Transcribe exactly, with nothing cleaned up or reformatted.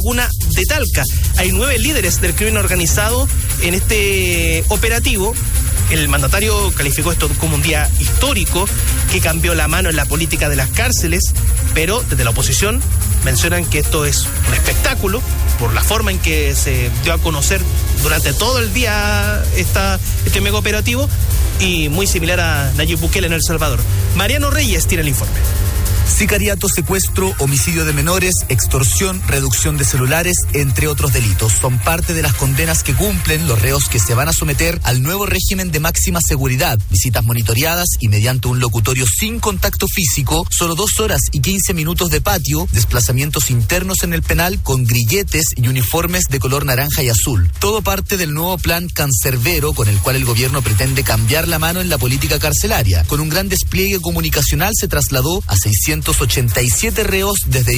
comuna de Talca. Hay nueve líderes del crimen organizado en este operativo. El mandatario calificó esto como un día histórico que cambió la mano en la política de las cárceles, pero desde la oposición mencionan que esto es un espectáculo por la forma en que se dio a conocer durante todo el día esta, este mega operativo, y muy similar a Nayib Bukele en El Salvador. Mariano Reyes tiene el informe. Sicariato, secuestro, homicidio de menores, extorsión, reducción de celulares, entre otros delitos, son parte de las condenas que cumplen los reos que se van a someter al nuevo régimen de máxima seguridad, visitas monitoreadas y mediante un locutorio sin contacto físico, solo dos horas y quince minutos de patio, desplazamientos internos en el penal con grilletes y uniformes de color naranja y azul. Todo parte del nuevo plan Cancerbero, con el cual el gobierno pretende cambiar la mano en la política carcelaria. Con un gran despliegue comunicacional se trasladó a seiscientos ochenta y siete reos desde